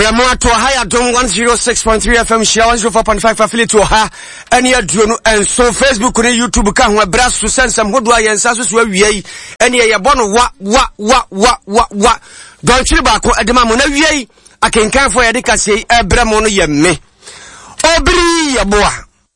Yamua to higher dom 106.3 FM share 104.5 affiliate to her any adruno and so Facebook on YouTube can we brass to send some hodwa yensasu so wie any ya bono wa don chiri baako edema mo na wie akenkan fo yede kase ebramo no yemme obri yaboa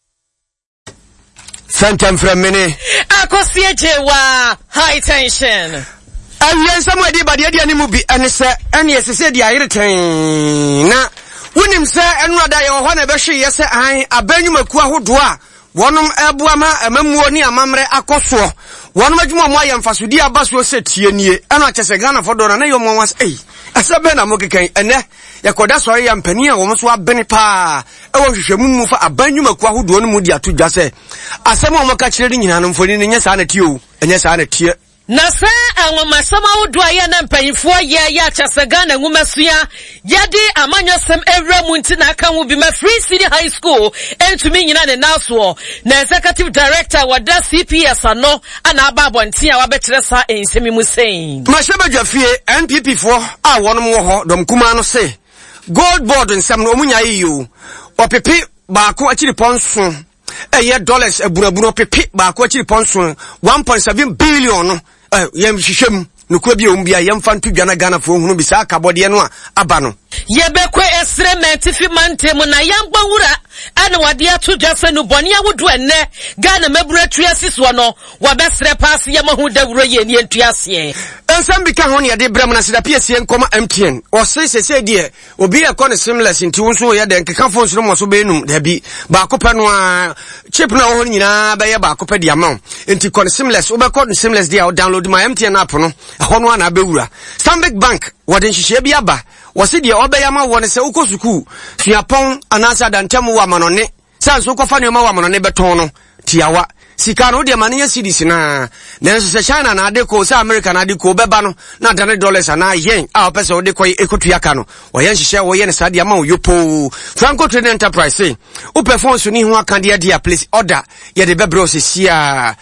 Phantom from mini akosie jewa high tension ayen somebody body dia ni mu bi ene se ene yesese dia yereten na wonim se enu ada ye ho na be hwe yese an abanyumaku ahodo a wonum ebua ma amamuo ni amamre akoso wonum adwuma mo ayemfasodi abaso setie nie enu akese Ghana fodo na yo mo was asabe na mo keken ene yakoda so ya mpani a wo so abene pa ewo hwehwemu mu fa abanyumaku ahodo no mu dia to dwa se asem o mo ka kire nyina no mfoni ne nya sa na tie o enye sa na tie na sa anwoma sama wodo aye na mpanyifo ye ya chasega na nwumasua yedi amanyosem ewra mu nti na aka hu bi ma Free City High School entumi nyina ne naso na executive director wada CPS ano ana ababo nti a wabekire sa ensemi mu sein mashaba dwafie NPP fo a wonom wo ho dom kuma no se gold board nsam no omunya yiyo opepe baako akiri ponso dollars ebunabunu pepe baako akiri ponso 1.7 billion no yem hihwem nukwa bi ombia yemfa ntudwana Ghana fo hunu bisa akabode no aba no yebekwe esrement fi mantem na yamba wura ana wade atudwa se no bone awodo enne Ghana mabura tuasiso no wabesre pass yemahu dawuro ye ni entuase ensam bika ho ne yade bram na sida piesie nkoma MTN o sese die obi ekone seamless nti wonso ye de nkeka fo nso mo so benum da bi ba kopa no a chip na ho nyina ba ye ba kopa dia ma nti kone seamless obekone seamless dia o download my MTN app no ho no ana bewura Stanbic Bank wade nhihye bi aba wose die obeyama wone se ukosuku suapon anasa dantemu wa manone sanso kofa ne ma wa manone beton no tiawa sika no de mane CDs na nenso se China na ade ko se America na ade ko beba no na dane dollars na yen a opese ode ko ekotu aka no oyen hihye wo ye ne sade ama oyopo Franco Trading Enterprise say upe phones ni ho aka dia place order ye de bebro se sia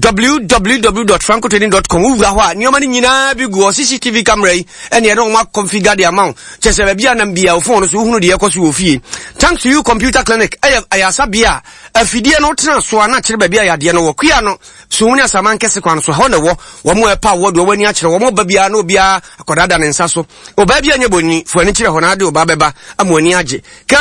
www.francotrading.com uwa ho ni omani nyina bi go CCTV camera yi ene ye no ma configure the amount chese be bia na bia phone so hunu de yekoso ofie thanks to you computer clinic ayasa bia afidie no tena so ana kire ba bia ya no kwia no so hunu asama nkese kwan so ho na wo mo epa wo do wani akire wo mo ba bia na obia akodada ne nsa so oba bia nya boni fo ani kire ho na ade oba beba amoni age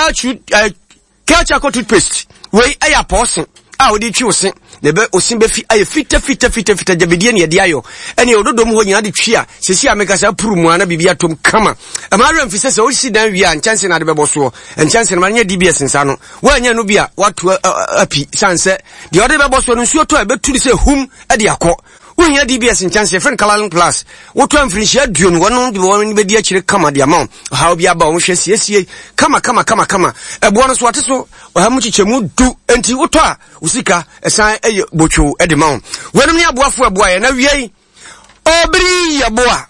Kacha toothpaste we aya posin a odi twi osin ne be osin be fi aye fita jabedie ne de ayo ene ododom ho nyina de twi a sesi ameka sa puru mu ana bibia tom kama amara mfise se o si dan wi a nchance na de bebo so nchance na nya DBS nsa no wa nya no bia watu api sanse de ode bebo so no nsuo to e beturi se hum e de akọ Unya DBS in chance friend Kalalan Plus. What one finish ya dune one the one be the actually come the amount. How be about yes kama. A bonus what so or how much chemu do anti utwa usika a sign a bocho at the mount. When me a boy for a boy and a ye obri ya boa.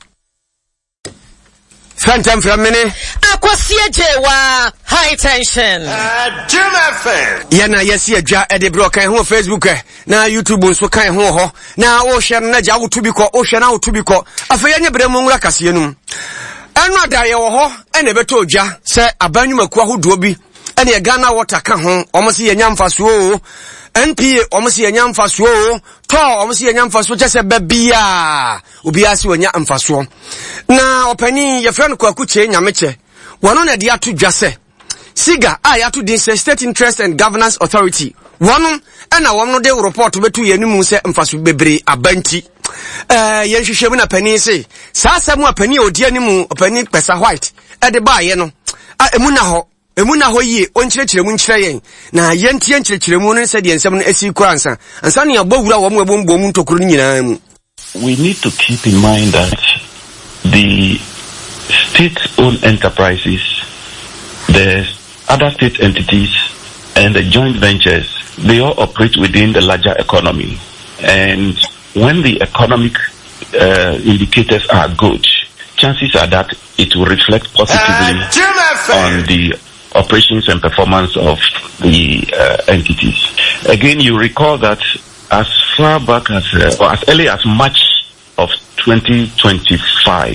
Phantom from mini akosie jewa high tension Jim FM yana yesi adwa e de bro kan ho Facebook na YouTube nso kan ho na o hye na ja wotubi ko o hye na wotubi ko afeye nya bremu nwura kase enum enu adaye wo ho ene beto odwa se abanyumaku ahodo bi ene Ghana water ka ho omosi yenya mfaso o NPA omosi yenya mfaso o to omosi yenya mfaso chese babia obi asi wonya mfaso na opani ye friend kwaku che nyameche wono na dia to dwase siga ya to din State Interest and Governance Authority wono na wono de report betu yenum se mfaso bebre abanti ye hwehwem na pani se sa samu apani odi animu opani pesa white e de ba ye no emuna ho yi onkyerechiremu nkyere yen na yentie nkyerechiremu no se de ensem no asi kwansa ansa ne abawura wo mo mu ntokuru nyina mu. We need to keep in mind that the state-owned enterprises, the other state entities, and the joint ventures, they all operate within the larger economy. And when the economic indicators are good, chances are that it will reflect positively on the operations and performance of the entities. Again, you recall that as far back as or as early as March of 2025,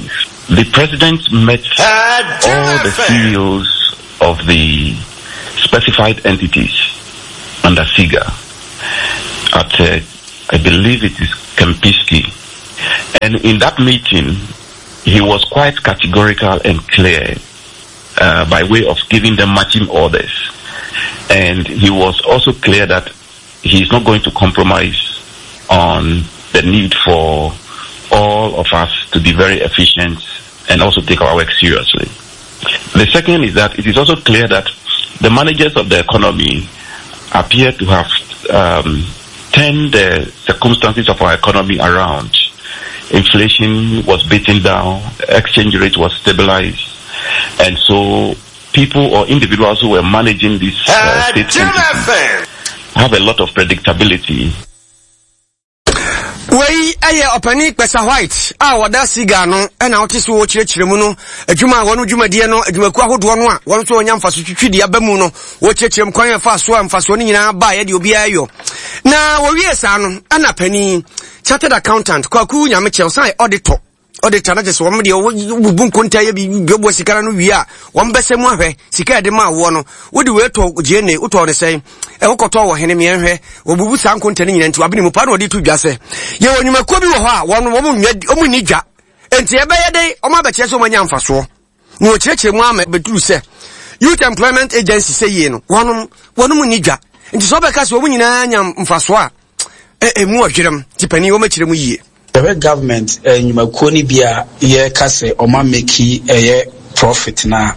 the president met all the CEOs of the specified entities under SIGA at, I believe it is Kempinski. And in that meeting, he was quite categorical and clear by way of giving them matching orders. And he was also clear that he is not going to compromise on the need for all of us to be very efficient and also take our work seriously. The second is that it is also clear that the managers of the economy appear to have turned the circumstances of our economy around. Inflation was beaten down, exchange rate was stabilized, and so people or individuals who were managing these state entities have a lot of predictability. Wey aye opani pesa white wada siga no na otisi wo kirechire mu no adwuma wonu dwumadie no adwumaku ahodo no a won so onya mfaso twitwidi abamu no wo kirechire mu kwan fa so amfaso no nyina ba ye de obi ayo na wo wie sa no ana pani chartered accountant kwaku nyame che sai auditor na just won de bubu nkonta ye bi bebo sikara no wie a won besemu ahwe sika de ma wo no wo de we to gene uto ne sei wo koto wo hene mienhwe wo bubu sa nkonta ne nyina nti wabene mu pa na odi to dwase ye wonyuma ko bi wo ho a wo mu ni dwa enti ebe ye de o ma be kire so manya mfaso ni o kirechire mu ama beduru se Youth Employment Agency say ye no wonu mu ni dwa enti so be ka se wo nyina nya mfaso a mu odwerem tipani wo ma kire mu yie. The government nyumakuo bia ye kase oma meki profit na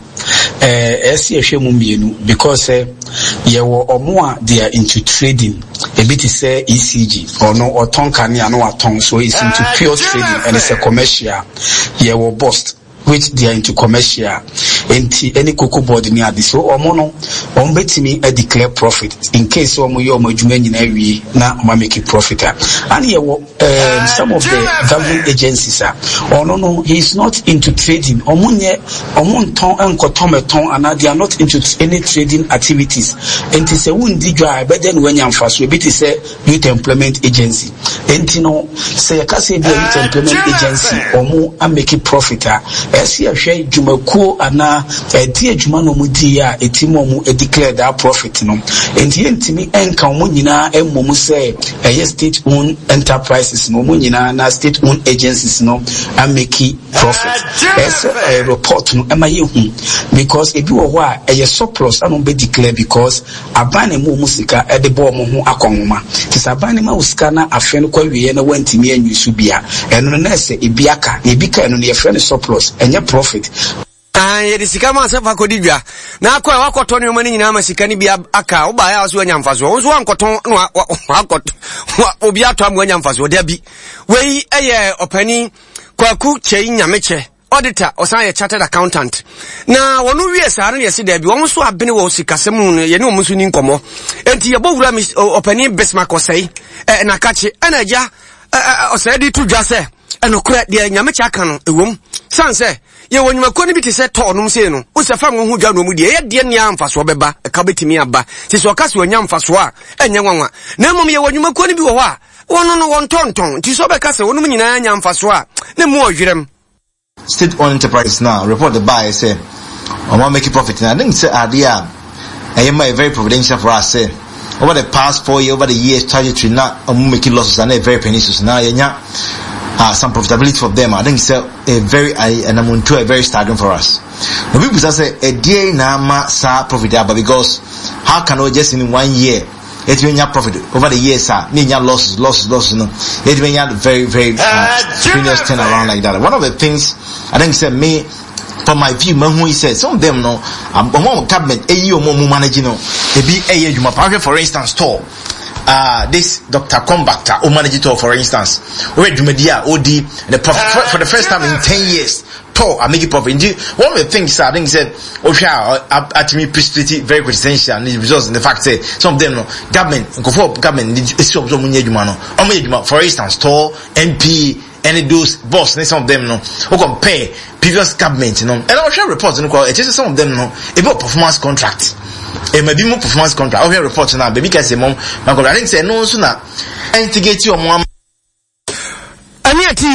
esi ehwe mu mienu because ye wo omo a they are into trading a bit say ECG or no or tonkani and no aton so it's into pure trading and it's a commercial ye wo bust which they are into commercial any cocoa board ni adi so omo no betimi declare profit in case omo ye omo adwuma nyina wi na omo make profit and ye some of the government agencies no he is not into trading omo nton enkotometon and they are not into any trading activities enti se wundi dwa be den wanya mfaso be say Youth Employment Agency enti no se yakase the Youth Employment Agency omo make profit esi ahwe dwumakuo ana eti adwuma no mudi a etimo mu declare that profit no enti entimi enka omo nyina emmomu say state owned enterprises no omo nyina na state owned agencies no am make profit a report no ema ye hu because ebi wo ho a surplus anu be declare because abane mu musika e de bo mo ho akonwoma tisabane ma usika na afe no kwa wiye na wantimi anwisu bia eno na se ebi aka ebi ka eno ye friend surplus enye profit ye disika ma sefa kodidwa na akwa wakoto ne omani nyina masika ni bia aka wo ba ya so anya mfaso wo so wankoto no wakoto obi ato am anya mfaso de bi wei eye opani kwaku chei nyameche auditor osan ye chartered accountant na wonu wie sa no ye se da bi wo so abene wo sikasem no ye ne wo so ni nkomo enti ye bowura opani Bismarck osei na kache anaja osei di to dwa se enokura de nyameche aka no ewom sanse ye wonyuma ko ni biti se to no mse no wo se fa ngo hu dwa no mu de ye de ne amfaso beba ka betimi aba ti se okase wonya amfaso a enye nwanwa na mom ye wonyuma ko ni bi wo ho a wono no won tonton ti so be ka se wonum nyina nya amfaso a ne mu ohwerem state owned enterprises now report the buy say omo make profit na I think say idea a very providential for us say over the past 4 years over the years trajectory now omo making losses and very pernicious now yenya some profitability for them. I think it's a very staggering for us. The people say a day na ma sa profitable because how can we just in 1 year it when you profit over the years ninya losses no it when you very strenuous turnaround like that. One of the things I think say me from my view man who said some of them no cabinet managing no they be for instance store this Dr. Combactor or manager for instance where Dumedia OD the profit for the first time in 10 years I make it profit. Indeed, one of the things I think said at me pretty very essential and it results in the fact that some of them no government for instance store MP and those boss some of them no who compare previous government and I'll share reports it is some of them no about performance contract. It may be more performance contract. I'll hear reports now. Baby can say, Mom, I think say no sooner. Instigate your mom. And yet,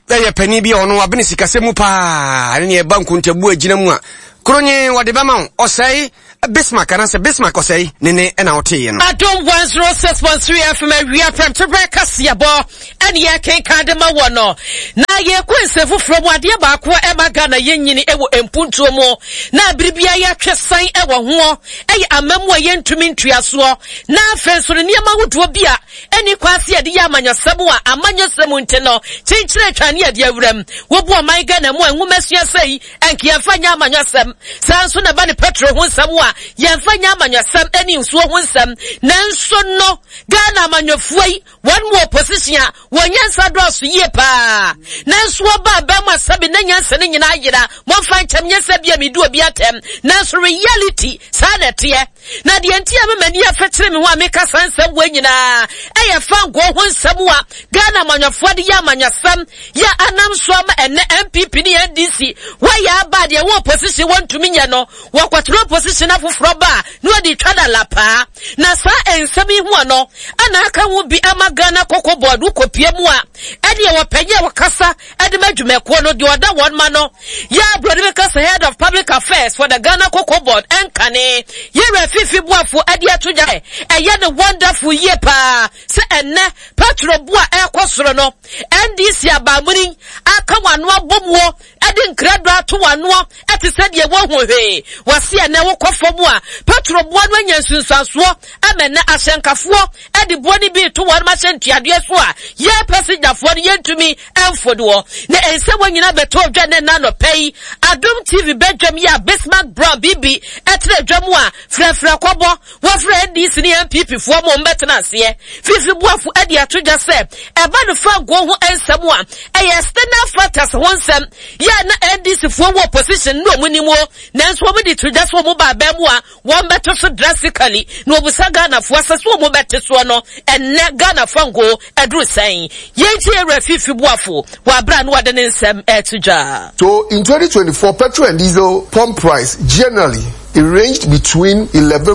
Eye pani bi ono abene sikasemu pa ne banku ntabu agina mu a kronye wade bama osai Bismarck and I say Bismarck say nene and out here. I don't want 06.3 FM we are from Kasia bo and ye can kadema wano. Na ye kwensefu from wadia bakwa ema gana yenyini ewo empuntu mo. Na bribia ya chesain ewo huo. Eye amemwa yentu mintu ya suo. Na fensuri niyama hutuwa bia. Eni kwasi ya diya amanyasamuwa amanyasemu nteno. Chinchile chani ya diya urem. Wabu wa maigana mwa ngumesu ya sei. Enki ya fanya amanyasem. Sansu na bani petro hunsamuwa. Yamfanya amanyasam eni usuo hunsam nanso no Ghana amanyofuai one more position wanyansa dosu ye pa nanso ba bema sabi na nyansa ne nyina ayira monfa nkyam nyansa bia medu obi atem nanso reality sanete na de antia memani afetire me ho ameka sansam wanyina eye fango hunsam wa Ghana amanyofo de ya amanyasam ya anamso ama ene MPP ni NDC wa ya ba de wo position wantumi nya no wakwatro position afufroba no di twada lapa na sa ensami hu no ana aka wo bi amagana koko board ukopie mu a ede ye wopanye wakasa ede madwumeko no de oda one man no ya Brodimekasa head of public affairs for the Ghana Cocoa Board enkane ye refifi boafo ade atoja eye the wonderful year pa se enne patro boa ekosoro no NDC abamuni aka wano abomwo ede nkrado ato wano ete se de wo hwe wase enne wo kofo a patro boa no anyansunsanso amena asenkafoɔ edi boni bi to wɔn ma sentuadeɛ so a ye passenger no yentumi emfodo na ense wanyina beto dwa ne na no pɛyi Adom TV bedwam ya Bismarck Brown bibi etre dwam a frɛfrɛ kɔbɔ wɔfrɛ NDC ne MPP foɔ mo mbetena ase fifi boafo edi atodwa sɛ eba no fa go ho ensɛm a ɛyɛ standard factors ho nsɛm ya na NDC foɔ wɔ position no munimo nanso wɔn di todwa so mo ba ba mu a wɔn beto so drastically no obusa Ghana foɔ sɛ so mo bete so no enne Ghana fango edru sɛn yentie refifi boafo wa bra no wade ne nsɛm etudwa. So in 2024 petrol and diesel pump price generally it ranged between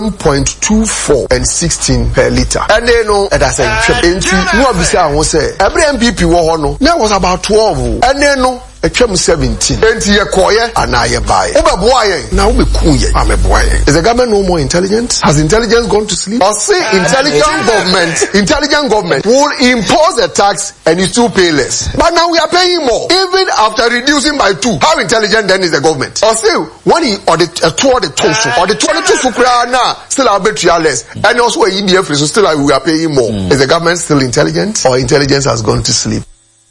11.24 and 16 per liter. And then no, that's a no abisa won say every MPP wo no that was about 12. And then no a 17. Enti ye koye anaye buy. Obe boye na obe kunye ame boye. Is the government no more intelligent? Has intelligence gone to sleep? Or say intelligent government will impose a tax and you still pay less. But now we are paying more even after reducing by 2. How intelligent then is the government? Or say when he or the toward the toast or the 22 sukra na still a bit less. And also a EBF so still we are paying more. Is the government still intelligent or intelligence has gone to sleep?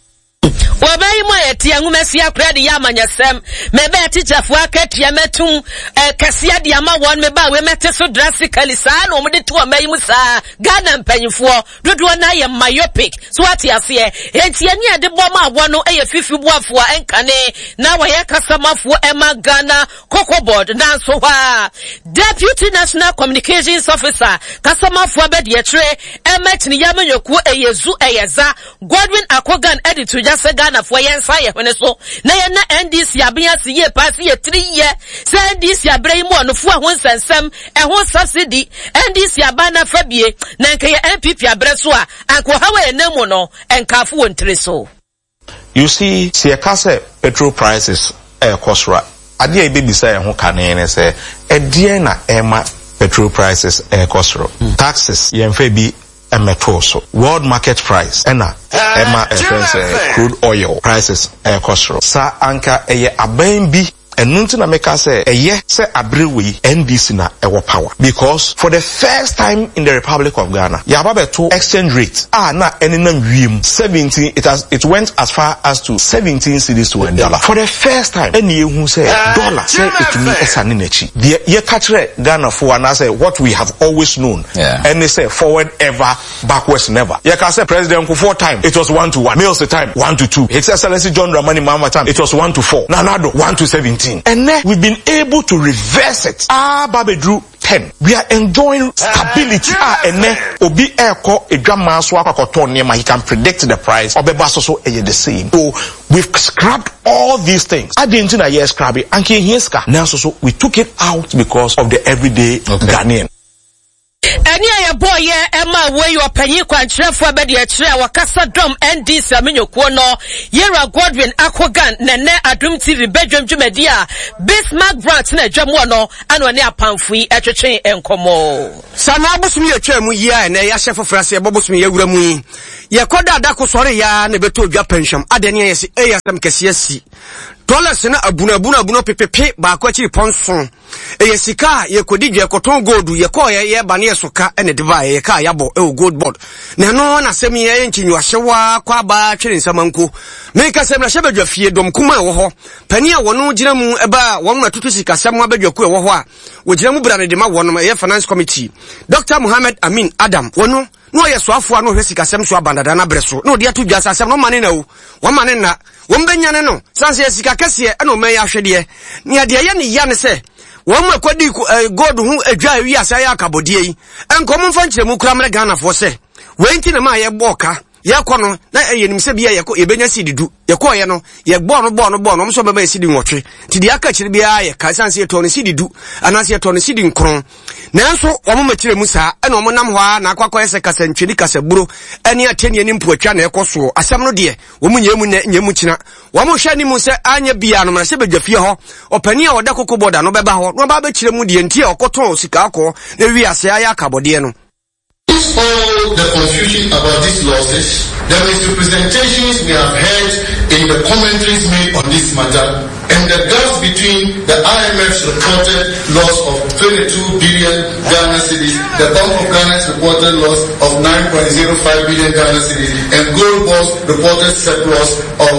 Wabai mo etia ngumesi akra de yamanyasem mebe teacher fo akatia metum kasia de ama won meba we mete so drastically sa na omde to amayi mu sa Ghana mpanyifo dodo na ye myopic so ati ase entia ni ade bom awo no eye fifi boafo a enkane na wa ye kasamafo ema Ghana Cocoa Board na so ha Deputy National Communications Officer kasamafo abede ytre emetni yamanyoku eyezu eyeza Godwin Akogan editor just Ghana for yensa ye hwene so na ye na NDC abia se ye pass ye 3 year se NDC abrei mo no fu ho nsensem ho subsidy NDC abana fabie na nke ye MPP abre so a anko hawe enemu no enkafo wontre so. You see kase petrol prices kosra ade e be bisa ye ho kane ne se edie na ema petrol prices kosro taxes ye mfa bi emetoso world market price ena ema crude oil prices kosro sa anka eye aban bi enunti na meka say eye se abrewe NDC na ewo power because for the first time in the Republic of Ghana yaba to exchange rate na enenam wiem 17 it went as far as to 17 cedis to $1 for the first time eni ehu say dollar say etumi esane nachi ye katre Ghana for na say what we have always known and they say forward ever backwards never ye ka say president Kufuor time it was 1-1 Mills time 1-2 His Excellency John Dramani Mahama time it was 1-4 Nana-Addo 1-17 and then we've been able to reverse it. Babedru 10. We are enjoying stability. And then obi eko edwama so akoton niema he can predict the price. Obeba so the same. So we've scrapped all these things. I didn't know yes scrap it. Anki hinska. Now so we took it out because of the everyday Ghanaian. Eni aye boye Emma we your penny kwantrefo abedi akire wakasa dom NDC amenyokuo no Yera Godwin Akwagan nene Adum TV bedroom dwumadi a Bismarck branch na adwamu no ano ne apamfui etwetwen enkomo sana abosumi atwam yia na ya chef frase ebobosumi yawura mu yi ye koda adako sore ya na beto odwa pension adene yesi eyasam kesiasi dollars na abuna pepepe ba ko akiri ponson eyesika ye kodidwe koton gold ye ko ye ba ne soka ene diva ye ka yabo e gold board na no na semi ye nkinyu ahyewa kwa ba twere nsamanko me ka sem na hye badwa fie dom kuma wo ho pani a wono gina mu eba wono atutu sika sem abadwa ku e wo ho a wo gina mu bra ne de ma wono ye finance committee Dr. Muhammad Amin Adam wono no ye soafo a no hwe sika sem so abandada na breso no de atu dwa asem no mane na wo mane na wombanyane no sanse sika kese e no me ya hwede ni ade ye ne ya ne se wọ́n mọ̀ kọ́ di gold hu edwa wi asa ya akabodie yi enkom mfa nkyere mu kura mre Ghana fo se wenti na ma ye boka ye kɔ no na eyenim se bia ye kɔ ebenya sididu ye kɔ ye no ye bɔ no mso beba sidi nwotwe ti di aka kyere bia ye ka sanse to no sididu anase to no sidi nkron nanso wɔn mọ̀ kyere mu saa ɛna wɔn nam hɔ a na akwakɔ yɛ kasa ntwedi kasa buro ɛne ateni ni mpo atwa na ɛkɔ so asɛm no de wɔn nyemu kyina wɔn hwɛ ni mu sɛ anya bia no ma sɛ bedwa fie hɔ opani a wɔda kokɔ boda no bɛba hɔ no ba kyere mu de ntia ɔkɔtɔn sika akɔ na wi ase aya akabɔde no. All the confusion about these losses, the misrepresentations we have heard in the commentaries made on this matter, and the gaps between the IMF's reported loss of 22 billion Ghana cedis, the Bank of Ghana's reported loss of 9.05 billion Ghana cedis, and Gold Board's reported surplus of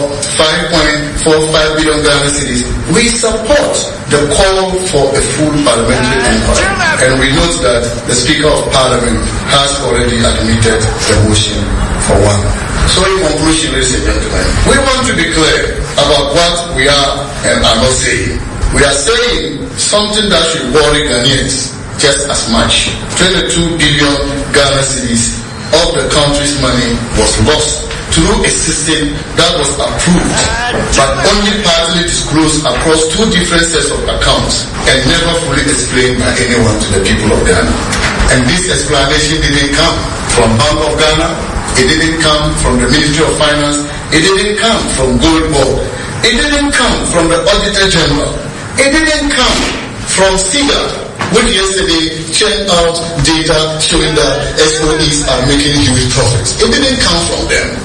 5.45 billion Ghana cedis. We support the call for a full parliamentary inquiry, and we note that the Speaker of Parliament has already admitted the motion for one. So in conclusion, ladies and gentlemen, we want to be clear about what we are and are not saying. We are saying something that should worry Ghanaians just as much. 22 billion Ghana cedis of the country's money was lost through a system that was approved but only partly disclosed across two different sets of accounts and never fully explained by anyone to the people of Ghana. And this explanation didn't come from Bank of Ghana, it didn't come from the Ministry of Finance, it didn't come from Gold Board, it didn't come from the Auditor General, it didn't come from SIGA, which yesterday checked out data showing that SOEs are making huge profits. It didn't come from them.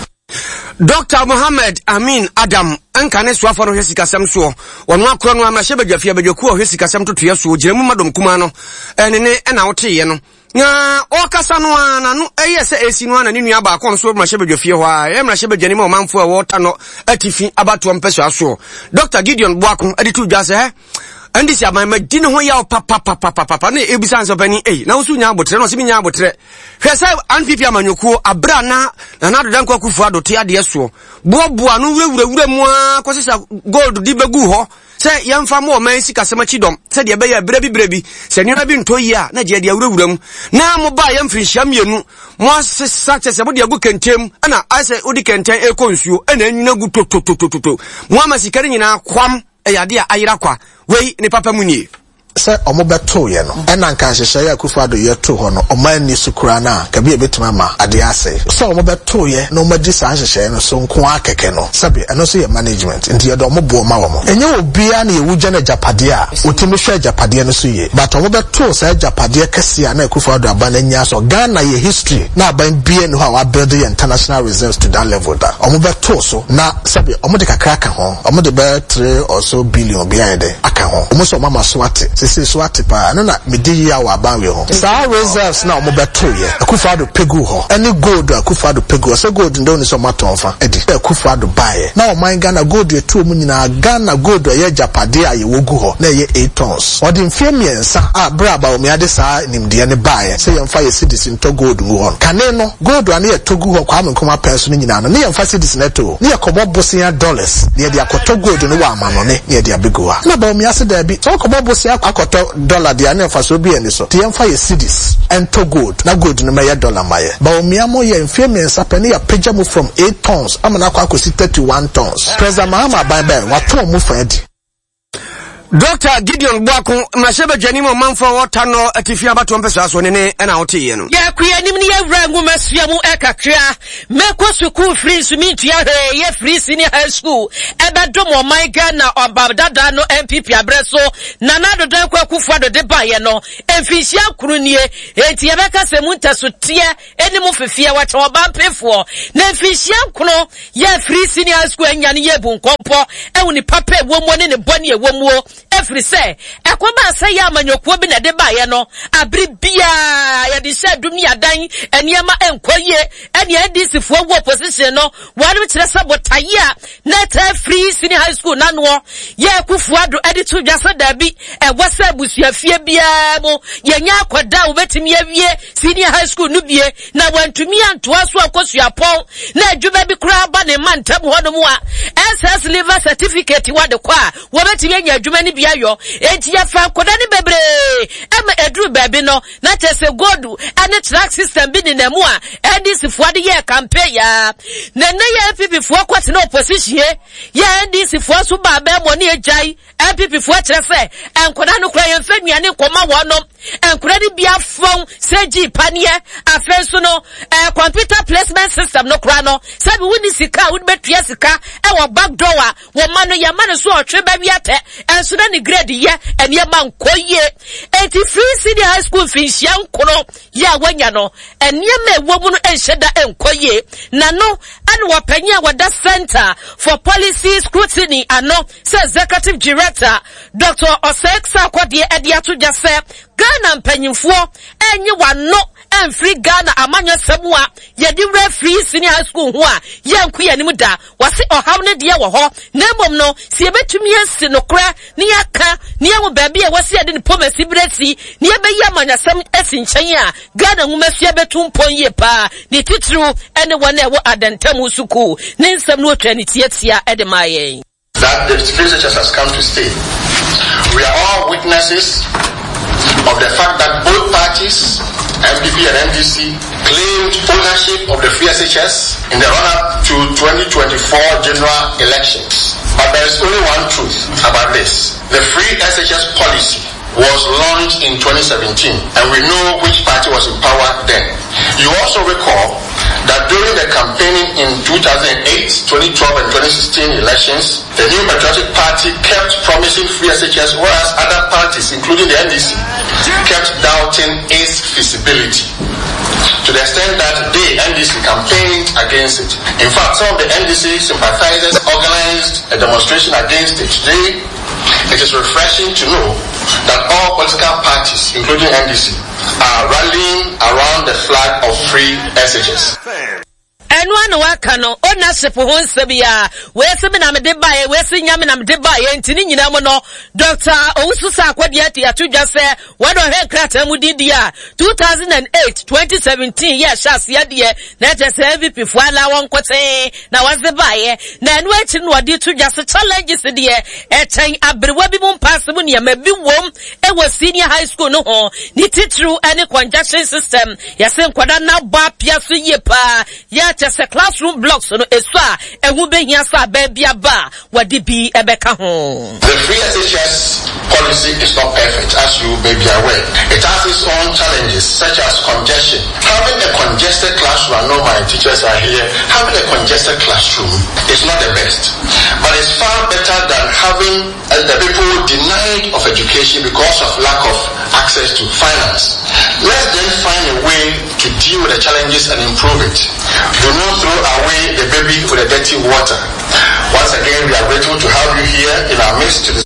Dr. Muhammad Amin Adam ankane swafo no hwesi kasem so wono akro no amahye badwafia badwaku hwesi kasem totoya so giremu madom kuma no ene na woteye no na okasa no ana no eyese esi no ana ne nua ba akon so mahye badwafia ho a emahye badwani ma omanfo a wota no atifi abato mpeso aso Dr. Gideon Boakun aditu dwase andi si amama dine ho ya papa na ebisa nso pani na usu nya abotre no simi nya abotre hwesa anpipi amanyokuo abra na dodan kwa kufu adote ade so boboa no wurawura mu akosesa gold di begu ho se yemfa mo man sika semachi dom se de be ya brebi se nina bi ntoyi a na je de wurawura mu na mo ba yemfiri hyiamienu mo sesa se bo de agu kentem na ase odi kenten ekonsuo na anwina gu to mo amasikari nyina kwam eyade a ayira kwa wei ni papa munye se omobeto ye no ena nka hyehye ya Akufo-Addo ye to ho no oman ni sukura na ka bi ebetima ma ade ase se omobeto ye no madi sa hyehye no so nko akeke no sabe eno so ye management ndi ye do omobo ma wo mo enye obia na ewuja na japade a otimi hwe japade no so ye but omobeto sa japade kese a na Akufo-Addo aba na nya so Ghana ye history na aban bia no ha build the international reserves to that level da omobeto so na sabe omode kakra ka ho omode be 3 or so billion bia de aka ho omo so mama so ate se so atipa no na medi ya wa banwe ho sa reserves na omo beto ye Akufo-Addo pegu ho any gold Akufo-Addo pegu so gold ndo ni so matonfa edi Akufo-Addo bae na oman Ghana gold etu omu nyina Ghana gold ye japade a ye wogu ho na ye 8 tons odi mfie miensa a bra ba omi ade sa nimde ne bae se yemfa ye cedis nto gold gu ho kane no gold ane ye togu ho kwa menkoma penso ni nyina no ne yemfa cedis neto ne ye kobo bosia dollars ne ye de akoto gold no wa amano ne ye de abegu ha na ba omi ase da bi so kobo bosia akoto dollar de ane fa so bi eni so te yemfa ye cedis ento gold na gold no me ye dollar maye ba omia mo ye mfie mensa pani ya pagya mu from 8 tons amana kwa akosi 31 tons president Mahama ban wa to mu fa di Dr. Gideon Bwako mashebe janimo manfo wotano atifia bato mpesa aso nene ena otiye no ya kuya nimni ya rangu masua mu ekakra meko school free sumintu ya ye free senior high school ebe domo my Ghana obadada no MPP abreso nanado dan kwa kufuado de baye no emfisia kurunie enti yebeka se muntaso tie eni mu fefia wacha obampefo na emfisia kuno ye free senior high school enya ne ye bunkompo ewuni papa ewomo ne ne boni ewomo every say ekoma say ya manyokuo bi na de baye no abri bia ya de sha dum ya dan eniema enkoye eni NDC fo wo opposition no wanu kire sabotaye na ta free senior high school nano ye kufuado editu dwasa dabi ewasa busuafie bia mo yenya akoda obetimi awie senior high school no bie na wantumi antoa so akosuapon na adwuma bi kura ba ne mantam hono mu a SS liver certificate wade kwa wobetimi anya adwuma ni bia yo enti ya fa koda ni bebre ema edru baby no na chese godu ane track system bi ni nemu a NDC fuade ye campaign ya na ye FPP fuo kwate na opposition ye NDC fuo so ba ba mo ni ejai FPP fuo kire se enkoda no kura ye mfanuane koma wonom enkoda ni bia fon seji panie afenso no computer placement system no kura no sabi woni sika woni betua sika e wo back door a wo ma no ya ma no so otwe ba wiate enso na ni grade ye ene ma nkoye enti free senior high school finhia nkono ya wanya no ene ma ewo mu no enhyeda enkoye na no ane wapanya wada Center for Policy Scrutiny ano say executive director Dr. Oseksa Kwadie Ediatu Jase Ghana mpanyimfo enye wano free Ghana amanya semua yedi free senior high school ho a yanku yanim da wase ohaw ne de wo ho na mom no se ebetumi asi no kra ne yaka ne yawo baabi a wase ade ne pomasi bresi ne yebeyi amanya sem asi nchen a Ghana humafia betum ponye pa ne titru ene wona ewo adantamu suku ne nsem no otwa ne tietia ede mayen that the researchers has come to stay. We are all witnesses of the fact that both parties, MPP and NDC, claimed ownership of the free SHS in the run-up to 2024 general elections. But there is only one truth about this. The free SHS policy was launched in 2017, and we know which party was in power then. You also recall that during the campaigning in 2008, 2012 and 2016 elections, the New Patriotic Party kept promising free SHS, whereas other parties, including the NDC, kept doubting its feasibility. To the extent that they, NDC, campaigned against it. In fact, some of the NDC sympathizers organized a demonstration against it. Today, it is refreshing to know that all political parties, including NDC, are rallying around the flag of free SHS. Enwa waka no ownership ho nsebia we se me na me de bae we se nya me na me de bae ntini nyina mo no Dr. Owusu Akwadi ati atudwa se wado he krata mu didi a 2008 2017 yeah shas ya de na je se MVP fu ala won kote na waze bae na enu achi no odi tudwa se challenges de eten abrewa bi mu pass mu ne ma bi wom e wo senior high school no ho ni titru any congestion system ya se nkwada na ba pia so ye pa ya just a classroom blocks no eswa ehu behia sa ba bia ba wadi bi ebeka ho. The free SHS policy is not perfect, as you may be aware. It has its own challenges, such as congestion. Having a congested classroom, I know my teachers are here, having a congested classroom is not the best. But it's far better than having the people denied of education because of lack of access to finance. Let's then find a way to deal with the challenges and improve it. Do not throw away the baby with the dirty water. Once again, we are grateful to have you here in our midst.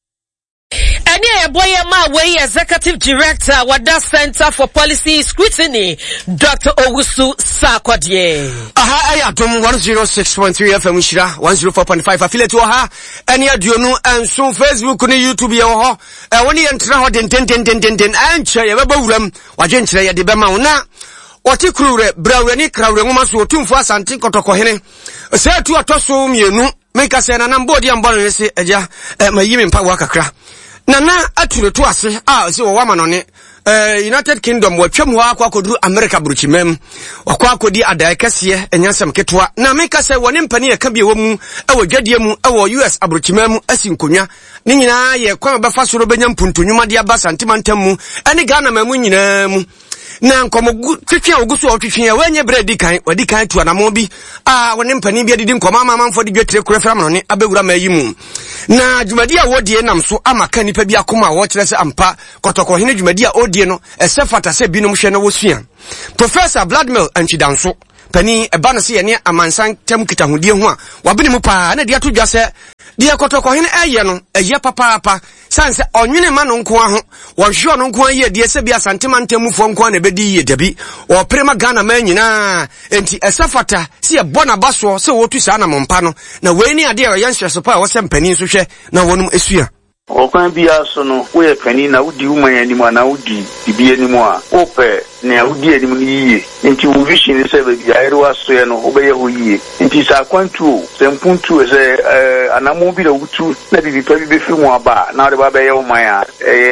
Boya ma way executive director wada Center for Policy Scrutiny Dr. Owusu Akwadi. Aha aya dom 106.3 FM Shira 104.5 affiliate ha ene aduonu enso Facebook ne YouTube ye ho woni entra ho den anche ye beba wuram waje nkyere ye de bema wo na oti kurure brawani krawure ngoma so otumfu asante kotoko hene se atu atoso mienu meka se na nambodi ambalo yesi eja mayimi mpa wakakra nana aturo to ase se wo wama no ne United Kingdom watwam ho akwa koduru America bruchimem wakwa kodi adai kase enyasam ketwa na meka se woni mpani ye ka bi ewo mu ewo dwadie mu ewo US abruchimem asinkonwa ne nyina ye kwa befa soro benya mpuntonwuma de aba santimantam mu ene Ghana mamu nyina mu na nkomo twetwe oguso otwetwe wenye bredi kan wadi kan tu anamo bi woni mpani bi adidi nkoma amanfo de dwetre kurefra no ne abewura mayi mu na dwumadi a wodie nam so amaka nipa bi akoma wo kire se ampa kotoko hene dwumadi a odie no esefata se binom hwe na wosua Professor Vladimir Antwidanso pani eba no se ye ne amansan tem kitahudie ho a wabene mu pa na de ato dwa se de kotoko hene eye no eye papa sanse onwene ma no nko aho wonhwe no nko aye de se bia santemantamufo nko na bedi ye dabi o prema Ghana man nyina enti esafata se ye bona baso se wotu sa na mompa no na we ni ade a yenhwe so pa wo se mpani so hwe na wonum esua okwan bia so no wo ye pani na wodi woman animu na wodi bibie animu a ope na wodi animu ni yiye enti wo vision se be bia ere waso ye no obeye ho yiye enti sa kwantu se mpuntu se anamo bi da wutu na bibi pa bi be fimu aba na de ba be ye woman a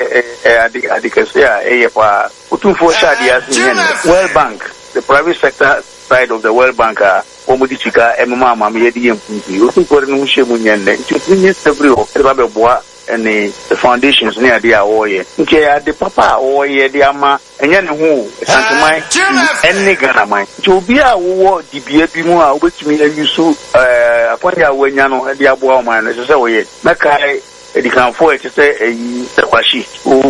adikase a eye pa utumfo shadi asin World Bank, the private sector side of the World Bank omudi chika emma mama ye di mpuntu utumfo no hwemu nyenne enti ni sebrio de ba be boa and the foundations near the oye. Okay, the papa oye the ama and yan who Santamai and Ghana mine. To be a war the BAP more which me and you so upon your when yano and the abo man as I say Makai the can for it to say a washi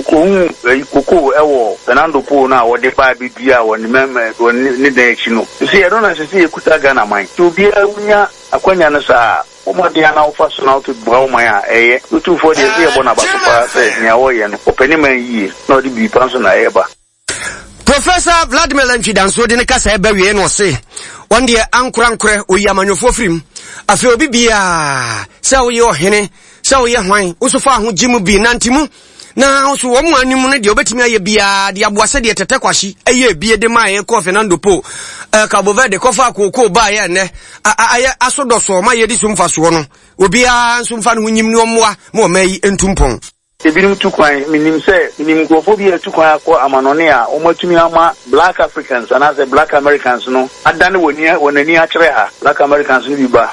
Kuku Ewo Fernando Po now or the baby beer when remember when you know. You see I don't see a Kuta Ghana mine. To be a unya Aquanianasa Omodiana offer now to Braumaya, you 4 days here, Bonabasa says, Niawayan, Openiman ye, not the be person I ever. Professor Vladimir Antwidanso de Kasa Berry no say, one day Ankurankre, we yamanyo for film. I feel bibia, so your hene, so your wine, also far who Jimu be Nantimu. Now, so one animal, the obetime ye bia, the abuasa de Tetakwashi, a ye be de my Fernando Po, Cabo Verde, Kofa, Coco, by and I aso so my edisum for Swan, will be a some fun when you know more may in Tumpon. The binom to quine, minim say, minim gophobia to quire for Amanonia, or Motumiama, black Africans, and as the black Americans no. I done when the near Treha, black Americans in Yuba,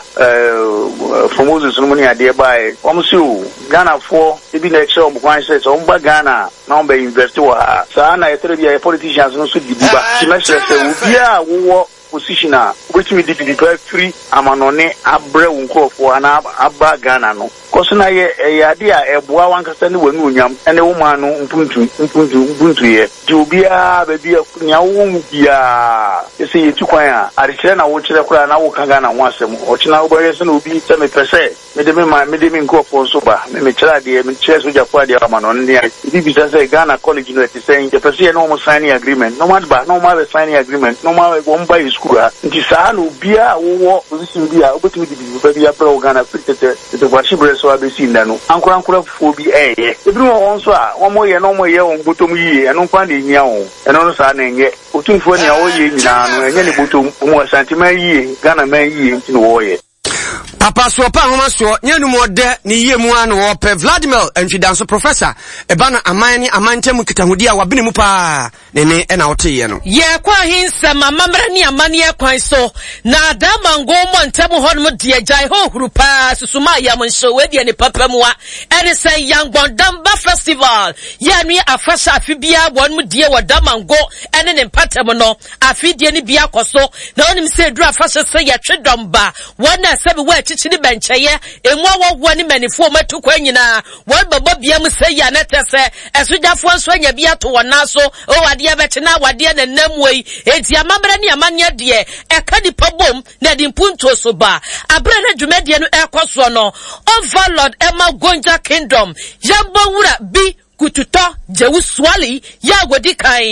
for Moses Romonia, thereby, Omsu, Ghana for, even the extra of one says, Omba Ghana, now by investor, Sana, a politicians, no suit Yuba, she must say, yeah, war. Position which we did declare free Amanone Abre Unko for an Abba Ghana no. Cosina ye idea a boa one castan when Unyam and a woman Ubuntu ye. Jubia baby of Nyawumbia. You see you took a return I watch the Kran Ghana once or China will be 7%. Medem go for soba, Michela dear, Michels with your party Amanon. If you say Ghana College University saying the president almost signing agreement, no matter signing agreement, no matter one by Kura, Tisano, Bia, or position Bia, opportunity to be a program affected the Washington so I've seen Dano. Uncle Uncle for be a. If you want one more year, no more year on bottom year, and no finding yaw, and on Sunday yet, Utum for your year now, and any bottom more sentiment ye, Ghana may ye in the war. Papa so pa homa so nyanu mo de ni yemu an wo pe Vladimir Antwidanso professor ebana amani amantam kitahudi a wabene mu pa ne na wote ye no ye kwa hinsa mamamra ni amani kwan so na damango mo ntam ho no de agai ho huru pa susuma ya mo nso we de ne papamwa ene say young bondamba festival ya nui afasha afibia won mu de wo damango ene ne patam no afidie ne bia koso na onim say dura afasha say ya twedomba wona sabe we chichini bencheye enwa wo ni manifo matu kwa nyina won baba bia mu say ya netese esujafo nso anya bia to wona so o wade abete na wade na namwei enti amabra ni amanya de eka di pabom na di mpunto so ba abra na dwumade no ekoso no overlord Emma Gonja Kingdom yambo wura bi kututo jewu swali ya godi kai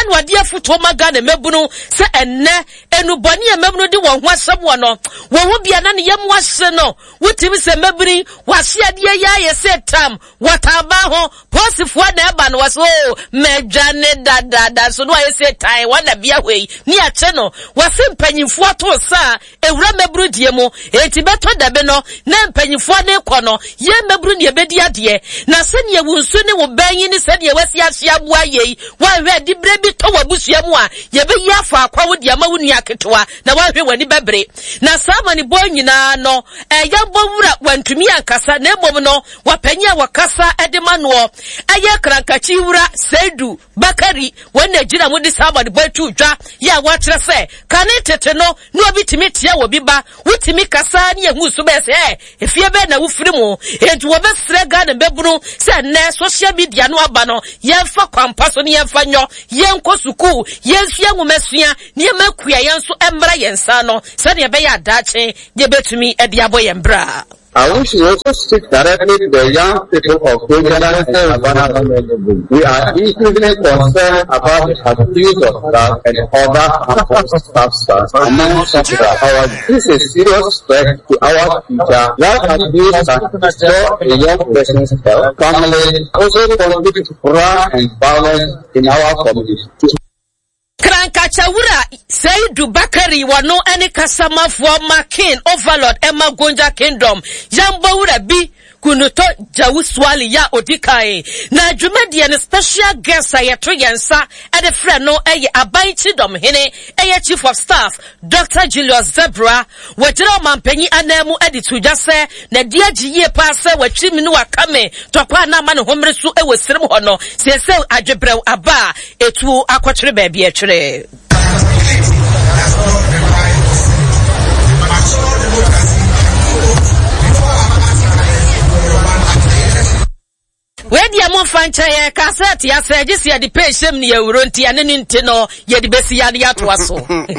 wan wade afoto maga na mebunu se enne enuboni e mebunu de won ho asebwo no wo ho bia na ne yam wahye no wotimi se mebiri wahye ade ya ye se tam wataba ho posifo na eba no waso medwane dada so no ye se tai wada bia hwei ni ache no wase mpanyimfo to sa ewura meburu die mu enti beto dabe no na mpanyimfo ne kɔ no ye meburu ne ebedi ade na se ne wunsu ne wo banyi ne se ne wasi ahia boa ye wa hwe di bre bi to wabusua mu a ye be ya fa akwa wo dia ma wuni aketewa na wa hwe wani bebre na sama ne bo nyina no ya bowura wantumi ankasa na ebom no wapanya wakasa edema no aya krankachi wura Seidu Bakari wona gira mu di sama ne bo atudwa ya wa kire se kane tete no no obitimi tia wo biba wutimi kasa ne ehu so be se efie be na wufiri mu enti wo be sre ga na bebunu se na social media no aba no yemfa kwampa so ne yemfa nyo yenko suku yensua ngumesua ne makua yenso emra yensa no se ne be ya dache ye betumi e dia boy embra. I wish to also speak directly to the young people of Kojalan and Havana. We are increasingly concerned about the abuse of drugs and other harmful substances among our. This is a serious threat to our future. Drug abuse can destroy a young person's health, family, also contribute to crime and violence in our community. Krankachawura Seidu Bakari wano ene kasama for Makin Overlord Emma Gonja Kingdom Jambo wura bi kunuto jawuswali ya odikae na dwumadi ne special guest ayeto yensa e de frɛ no eye Abanchi Dom Hene eye Chief of Staff Dr. Julius Zebra wajira mampanyi anamu editudwa se na dia giye pa se watwimi no wakame tokwa na ma ne homre so e wosirim ho no sese adwebrew aba etu akwotwere ba bia twere wedi amon fancha ye cassette ya segisi ya di peshem ni euro nti ane nti no ye di besi ya di atwaso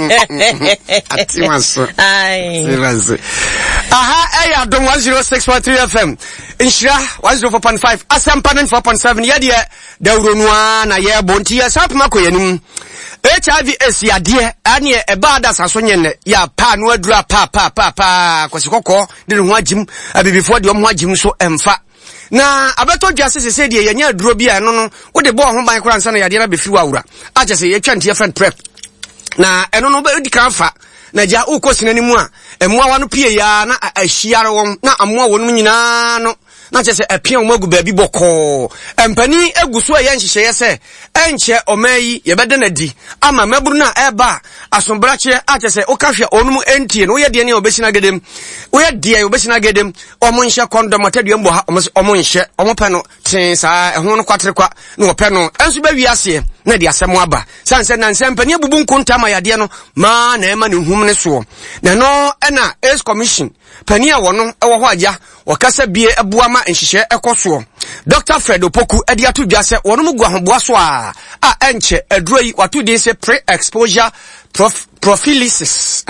atimaso ai siranse aha eya dom 106.3 FM inshira 104.5 asampa 4.7 ye de dawro noa na ye bo nti ya sapma koyenum HIV esiade ane eba da saso nyene ya pa no adura pa kwasikoko de ho agim abibifo de ho agim so emfa na abeto dwase sese de yenya aduro bia no no wo de bo ho ban kora nsa na yade na befi wawura ache se yetwa ntie friend prep na eno no be di kanfa na ja ukosina ni mu a emwa wa no pie ya na ahyiare won na amwa won nyina no na che se epia wo magu baabi boko empani eguso ye nhihye se enche omayi ye bede na di ama maburu na eba asombrache ache se okahwe onum entie no ye de ne obesina gedem wo ye de obesina gedem omo nhye kondom atadua mbo ha omo nhye omo pe no tin sa ehun no kwatre kwa no ope no enso ba wi ase na de asemo aba sanse na nsempani ebubu nkonta ma yade no ma na ema ne hum ne so na no na Ace Commission pani a wono ewo ho aja wakasa bie ebuama nhihye ekoso Dr. Fred Opoku edi atudwa se wono mugwa hoboa so a enche adroi watu de se pre-exposure prophylaxis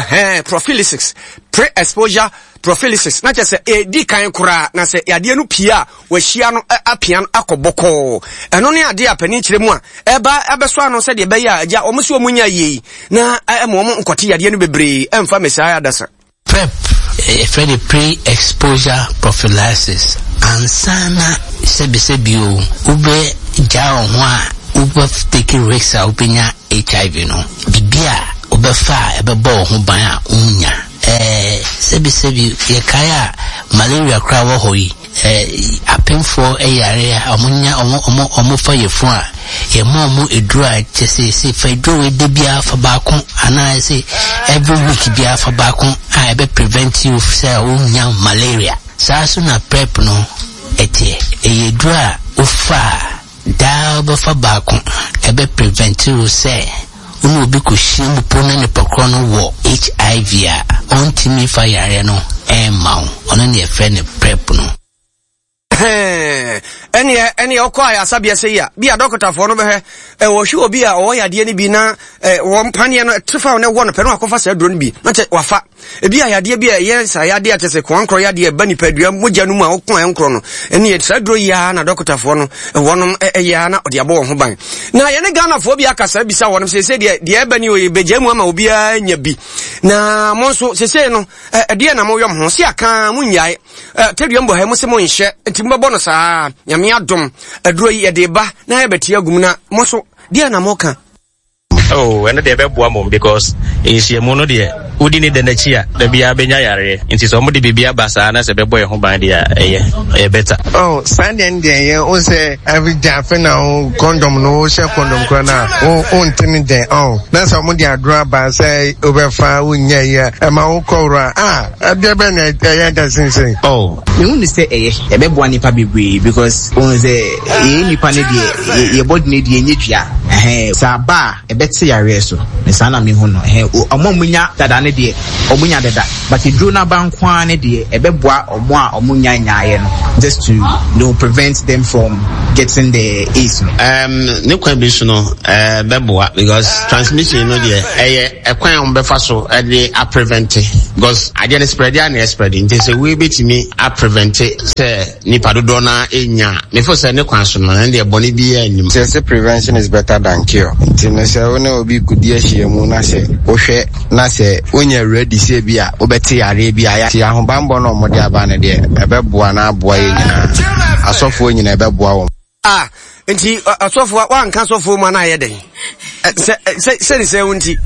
pre-exposure prophylaxis na che se edi kan kura na se yade no pia wahia no apian akoboko eno ne ade apani kiremu a ebeso ano se de be ya aja omuso omunya yi na emo nkote yade no bebre emfa mesaya adasa PrEP Freddy pre-exposure prophylaxis ansana sebisebio ube jao hwa ube take risks a upenya HIV no bibia ube fa ebebo ho ban a unya sebisebi ye kaya malaria krawo hoyi apemfo eyare amunya omo fa yefo a ye momu edura chese fa edura de bia fa ba kon ana say every week bia fa ba kon a ebe prevent you say unya malaria saso na PrEP no etie eyedura ufa da ba fa ba kon ebe prevent you say unu obi ko shimu pona ne pokrono wo HIV a ontimi fa yare no emma ono ne fe ne PrEP no ene okwa ya sabia sei ya bia doctor for no be he wo hwe obi a o ya de ni bi na wo mpane no trefa ne wo no pe no akofa sa duro ni bi na che wafa ebi ya de bi ye sa ya de atese kwankro ya de ba ni padua mogya no mu a okon enkro no ene ye sa duro ya na doctor for no wo no ya na ode abo ho ban na ye ne Ghana for bi akasa bi sa wo no se de eba ni o ye beja mu ama obi a nya bi na mo so se no de na mo yom ho se aka mu nyae tedua mbo ha mo se mo nhye ntimbo no saa nyame adom aduro yi de ba na ye betia gum na mo so de na mo ka and they be boamom because is ye mono de udini de nachia de bia benya yare nti so mo de bibia basa na se be boy ho ban dia better Sunday de ye o se every day afa na condom no share condom kra na o ntini de na so mo de adura ba say obefa unya ye e ma wo kora de be na ye da sinsin me unu say e be boa nipa bebre because on say e nipa ne de ye body ne de nyedua sa ba e beti yare so me sana me hu no omunya dada ne de omunya dada but dro na bankwa ne de e be boa omo a omunya nyaaye no just to prevent them from getting the AIDS ne kwa bi so no be boa because transmission no de ekwan on be fa so de a prevent because ade ne spread ya na spread nti se we betimi a prevent se nipa dodo na enya me fo se ne kwan so no na de boni bi anim say prevention is better than cure nti ne se one obi kudi ahia mu na se wohwe na se onya ready se bia obeti yare bia ya ti ahobambo no mo de aba ne de ebeboa na aboa ye nyina asofo nyina ebeboa wo nti asofo wa nka asofo mu na ye den se wonti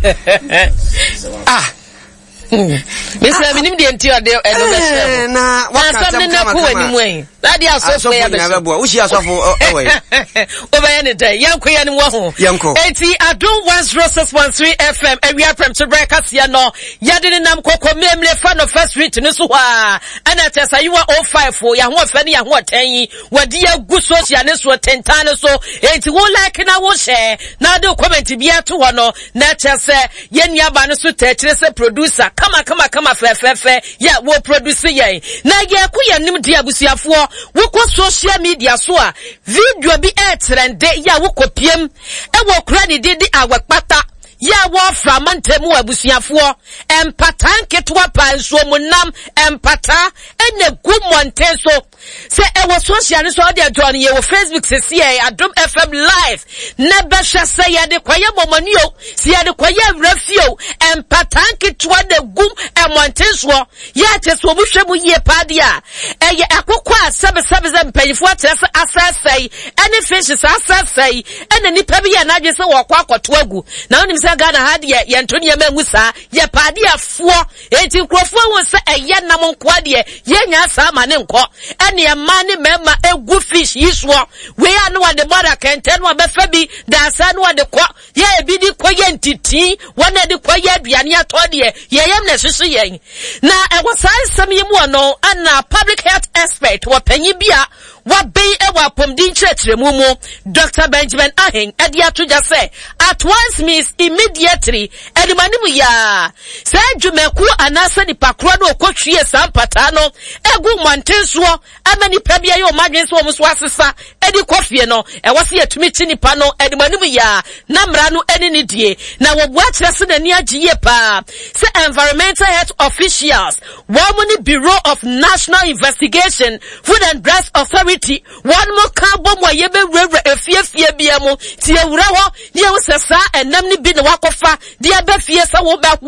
Mr. Minim de enti ade eno na wakata na ku animu en na dia asofo ya be wo shi asofo ewe obaye ne dai yanko ya ni wo ho enti adon 106.3 FM area prem to break us ya no yade ne nam kokko memle fa no first street ni so ha ana tesa yiwa 05 ya ho fa ni ya ho 10 wadi ya gu social ne so tentane so enti wo like na wo share na de comment bi ato ho no na tese ye nia ba ne so tachire se producer kama fe ya wo produce yen na ye ku ya nim dia busiafo wo ko social media so a video bi trend ya wo kopiem e wo kura ni didi awakpata ya wo fra mantemu abusiafo empatan ketwa pa nso munam empata ene gumonte so se e wo social so de join ye wo Facebook se see Adom FM live na be hwe se ye de kwaye momonio se ye de kwaye rafio empatan ketwa de gum emonte so ya che so bu hwe mu ye padia eye akokwa sebe mpanyifo atrese asasai ene fish asasai ene nipa bi ya na dwe se wo kwa akoto agu na onim se Ghana had ye ntoni ye mangusa ye padia fo enti nkrofo won se eye nam nko de ye nya sa ma ne nko ene ye ma ne mema egu fish yiswo we ya no de bora kenten wa be fa bi da sa no de ko ye bi di ko ye ntiti wona de ko ye aduane ato de ye yem na hyehyɛ ye na e wo sai sam ye mu no ana public health expert wa panyi bia wa be e wa pomdin kyerɛkyerɛmu mu Dr. Benjamin Aheng ade atoja say at once means immediately edimanimu ya say dwumaku anasa ni pakro no okotwie sampata no egu montenso amani pabia ye o madwen so omuso asesa edi kofie no e wose yetumi chi nipa no edimanimu ya na mra no eni ne die na wo bua kyerɛse na ni agiye pa say environmental health officials Womani Bureau of National Investigation Food and Drugs Authority one more carbon wa yebe rewe efie bia mu ti ewura ho ni e wosesa enam ni bi na wakofa dia ba fie sa wo be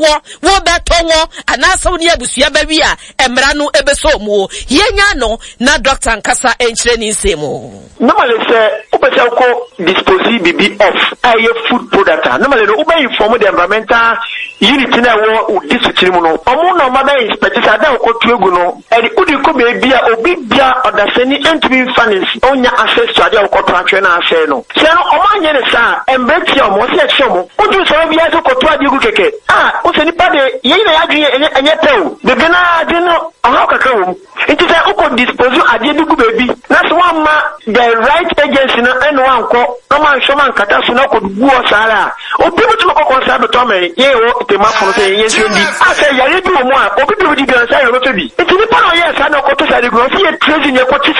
tonwo anasa wo ni abusua ba wi a emra no ebeso mu yenya no na Dr. Nkasa enkyere ni nsemu normally say ubesa ko dispose bibi of aye food product normally no ube inform the environmental unit na wo district mu no omo no ma be inspect sa da ko tuegu no e udi ko be bia obi bia odaseni entumi finance onya access to ade ko transfer na ase no se no omanye ne sa embeti omo se chomo uju so bia so ko to ade gu keke o se ni pa de ye na ya dwen enye tew de bena de no aha kaka wo nti se uko dispose ade gu bebi na so ma the right agency no eno anko no man so man kata so na ko guo sara obi mutu ko ko sa beto me ye wo te ma fo se ye sendi ase yare bi mo a obi bi di gan sa yo to bi nti ni pa no ye sa na ko to sa de go si ye tracing ye ko ti sa ni pa no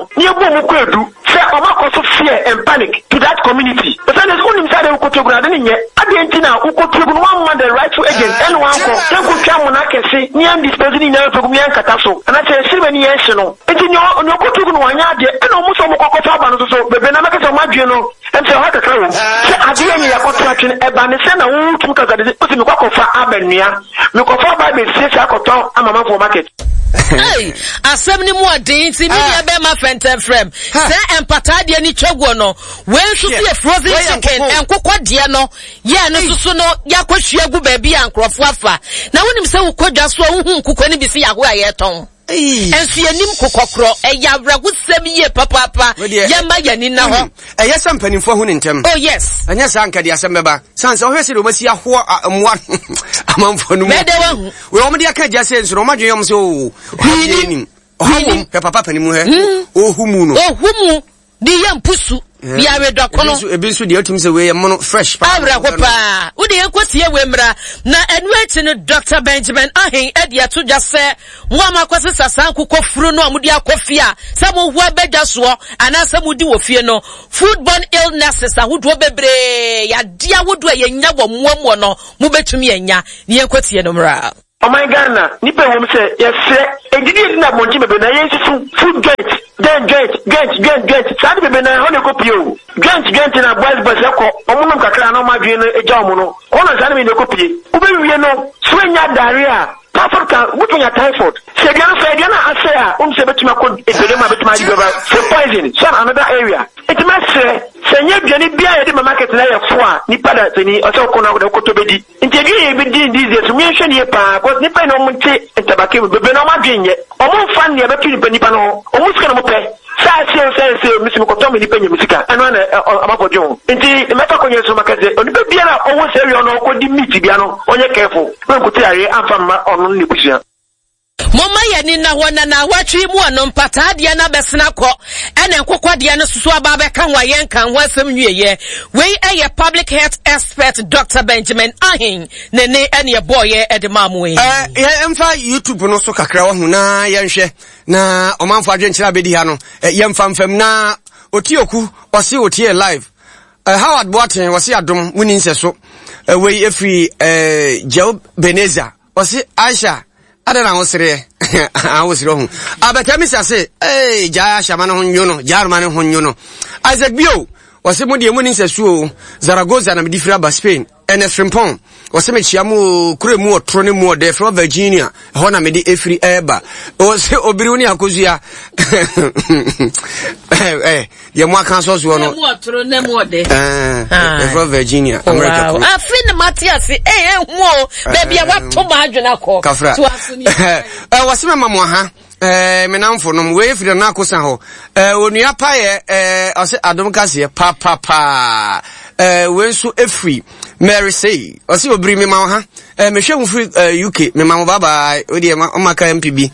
no ni ebu mu kwedu say omakoso fear and panic to that community but then school nim say dey ukotoguna de nye adentina ukotoguna one man the right to agent and one ko tenku twa na kese ni am dispose ni na togumi ankata so ana say sirbe ni yense no enti ni ukotoguna wanya de e no muso mo kokota aba no so bebe na makete mo adwe no enti o haka kawo say ade ni yakoto atwe e ba ne say na wo tum kaka de o se me kwakofa abenua me kofa ba be sisi akoto amama for market. Hey, asem ni mu adin ti mi ya be ma fenten frame. Say empata de ni twego no. We nso se frozen chicken enkokɔ de no. Ye no susu no yakɔhwia gu ba bi ankrofo afa. Na wonim se wokodwa so hu nkokɔ ni bi se yaho aye ton. Ensu yanim kokokro eyawrago sem ye papa yama yani na ho eyesa mpanimfo hu ne ntem. Oh yes anya sa anka de asem beba sanse wo hwese de omasi aho amwa amamfo no mu we omde aka gya se nso omadwe yom se o hanim ohum papa panimu he ohumu no ohumu di yampusu ya wedwa kono ebi nso de otim se we mono fresh pa abra ko pa wo de enkosie we mra na enu echi no Dr. Benjamin Ahin edi ato dwa se mo amakwese sasan kokofuru no amudi akofia se mo hu abedwa so ana se mo di wo fie no foodborne illnesses ahodo bebre ya dia wodo yenya wo moamu no mo betumi enya ne enkotie no mra. Oh my Ghana, nipe home say yes edidi na monti bebe na yensi food gate gate sadi bebe na ho ne kopio gate na boys ekọ omunum kakra na omadwe no eja omuno ona sadi me ne kopie ubewie no so enya diarrhea Africa mutunya typhoid se dia na asea se betuma ko edema betuma di beba se poison so another area it must se nya dwani bia ye de market na ye fo a nipa da tani o se ko na ko to bedi ntegi ye bedi ndize so me hwe ne pa because nipa no munte entabake bebe no madwenye o mo fa ne betu nipa no o mu sika no mo pe say misi ko to me nipa nya musika eno na amapodwo nti meta ko nyeso makaze onipa bia na o wo se wi ono ko di meat bia no onye careful na ko ti are amfa ma ono ne busia Mama yani na wana na watwi mu ono mpata de na besena ko ene nkokɔ de no susu aba be kan wayen kan wasem nweye we eye public health expert Dr. Benjamin Ahin ne ene boy edemamu emfa YouTube no so kakra wo hu na yenhwe na omanfo adwenkyira bedi ha no yemfa mfam na otioku osi otie live Howard Boateng wasi adom wuni nseso we efri Joe Beneza wasi Aisha adana wosire awosire hu abatami sase ja shama no honyono jarma no honyono Isaac Bio wasi mudi emu nseso Zaragoza na midifira ba Spain ene Frimpong wasi mechiamu kure mu otro ne mu de from Virginia ho na mede efri eba wasi obiriwuni akozua ye mo aka so so no mu otro ne mu de from Virginia America wow. Afin Matias hu baby wato ma adwena ko to asuni wasi mama mo ha menamfo no we efri na akosa ho onua paye ase adom kase pa we so efri Mary say osi obiri me ma ha me hwe free UK me ma bye bye odi ma o maka MPB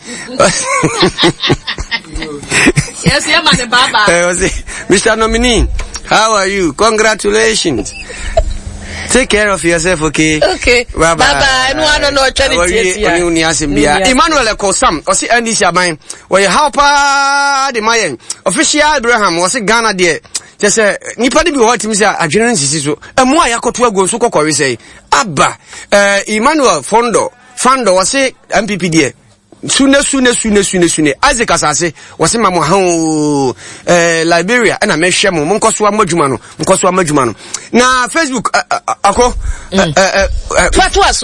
yes yeah man bye bye Mr. Nominee, how are you? Congratulations. Take care of yourself, okay? Okay. Bye bye. No, I don't know. Emmanuel Kosam, osi NDC aban. We help the Mayan. Official Abraham was Ghana there. Just nipa de bi ho tim say adwene nsisi so. Emu ayakoto ago so kokori say. Abba. Emmanuel Fando was MPP there. Sune Isaac asase wase mamu ha Liberia na mehwe mo nkoso amadwuma no na Facebook ako fatwa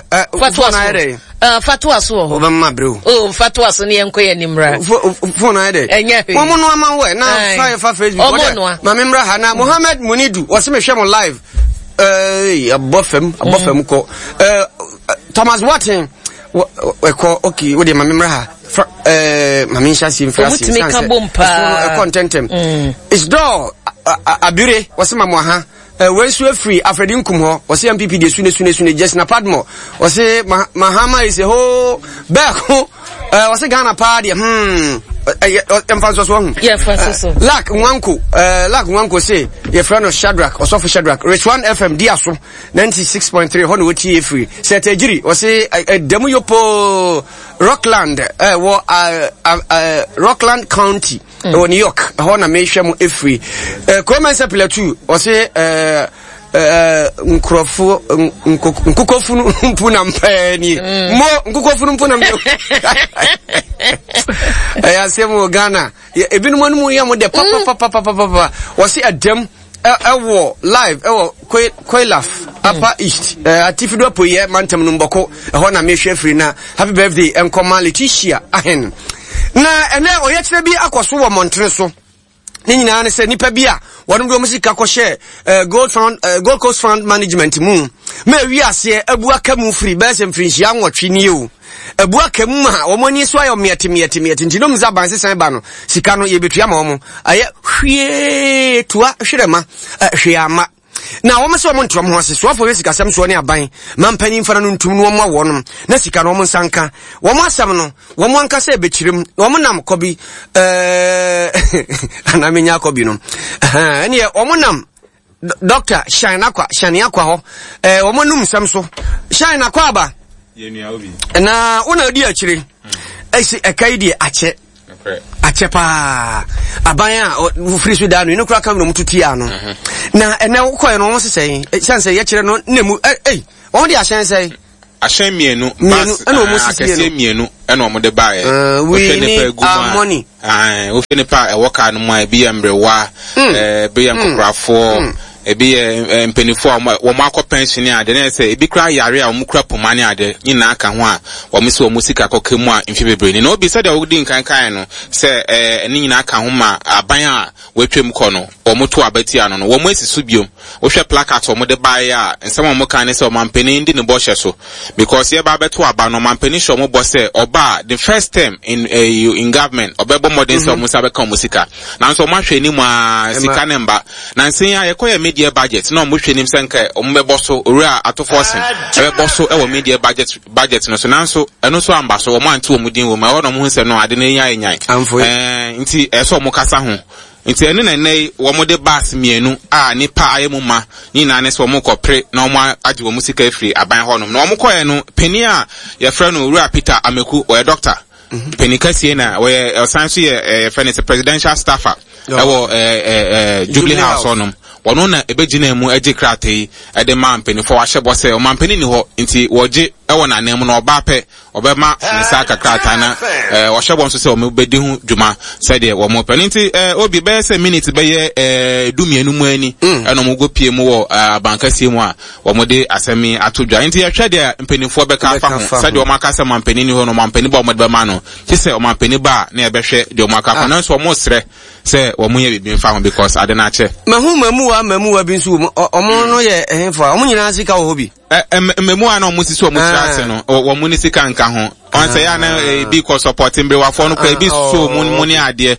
so ho ba ma bro fatwa so ne enkoye nimra phone ade mo no ama we na fa Facebook ma memra ha na Mohammed Munidu wase mehwe mo live abofem ko Thomas Watson okay we dey mamemra ha mami nhyasi mfrasi contentem it's door abure wasema mo ha we so free afredi nkum ho wase MPP de sune just na padmo wase mahama is a whole back wase Ghana party emfanso so hu lak nwanko say your friend of Shadrack or Sophie Shadrack Rich1 FM diaso 96.3 hono woti free setejiri wase demu yopo Rockland Rockland County o New York ho na me hwe mu efri commence platu o se nkrofo nkukofunu mpuna mpani mo nkukofunu mpuna mpani ya semo Ghana ebinu mo mu ya mo de papa wasi adem ewo live ewo Koilaf Upper East atifido poye mantem no mboko ho na mehwe free na happy birthday enkoma Leticia ahen na ene oyekire bi akoso wo montre so ni nyina ne se nipa bi a wonu do musika ko share Gold Coast Fund Management mu ma wi ase abu aka mu free be se mfiri hia nwotwe ni o abu aka mu ha wo mani so ayo miete ntino mza banse san ba no sika no ye betua ma wo aye hwie tua hwerema hwe ama na wo mse wo ntrom ho ase so afo sika sam so ne aban mampani mfana no ntum no wo ma wo no na sika no wo nsanka wo mo asam no wo mo anka se bechirim wo mo nam kobi ana menya kobi no ene wo mo nam Doctor Shine Aqua ho wo mo num sam so Shine Aqua ba yenua obi na una odi akire esi ekaidi ache pa abanya free so danu no kura ka no mututia no na ene koye no se sei chance ye kire no nemu won de ahyen sei ahyen mienu bas ene o musisi mienu ene o mo de bae we need our money o fene pa e woka no ma bi emrewa be yankokrafo ebi mpenifo wo makọ pension ade na se ebi kra yare a wo kra pomane ade nyina aka ho a wo mse wo musika kokemu a mfi bebre ni obi said wo di nkan no se ni nyina aka ho ma aban a wetwem kọ no wo moto abati ano no wo mo esisu biom wo hwe placard wo mo de bae a nsem wo kan ne se wo mampeni ndi ne bo hye so because ye ba beto aba no mampeni sho mo bo se oba the first term in government obebo modern se wo musa be kan musika na nso mo hwe ni mu a sika ne mba na nsen ya ye koye media budget no mo hwenim senka ombeboso owura atofosen ebeboso ewo media budget no so nanso eno so ambaso wo manti wo mudin wo ma wo no mo huse no ade na enyan nti eso mo kasa ho nti ene na nei wo mo de bas mienu a nipa ayemu ma ni na ne so mo kopre na wo age wo musika afri aban ho no na wo mo koye no peni a ye frɛ no owura Peter Ameku wo doctor peni kasie na wo sanso ye frɛ no presidential staffer ewo Jubilee House onom wono na ebegina mu age krate ede ma mpeni fo wahye bose o mampeni ni ho nti woje ewo na nem na oba pe obema ne saka krata na wahye bon so se o mebedi hu dwuma said wo mo peni nti obi be se minute be ye dumienu mu ani eno mo go pie mu wo abankasie mu a wo mo de asemi atodwa nti ye hwe de mpeni fo be ka fa ho said o makasa mampeni ni ho no mampeni ba o mo de be ma no ti se o mampeni ba na e be hwe de o makaka na so o mo sre se wo mo ye bibi fa ho because ade na che mamu bi nso omo no ye ehfa omo nyina sika wo hobi memu ana omo sisi omo trase no wo mo ni sika nka ho on say ya na bi ko supporting be wa fo no kwa bi so mo ni ade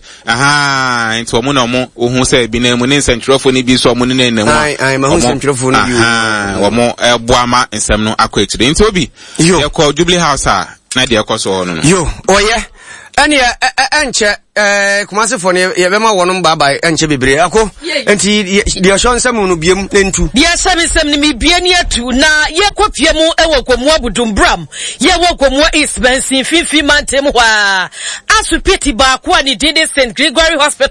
nti omo na omo ohun say bi na mu ni nsentwerofo ni bi so omo ni na namu ai ma hu nsentwerofo ni bi wo mo boama nsem no akọ etire nti obi ye ko Jubilee House a na de ko so no yo oye ene enche kumase fo ne ye be ma wono baba enche bebre ako enti de so nsam no biem entu de asem ni mi bie ne atu na ye kopie mu ewo komu abudumbram ye wo komu expensive fifi mantem ho a asupeti ba ko ani St Gregory Hospital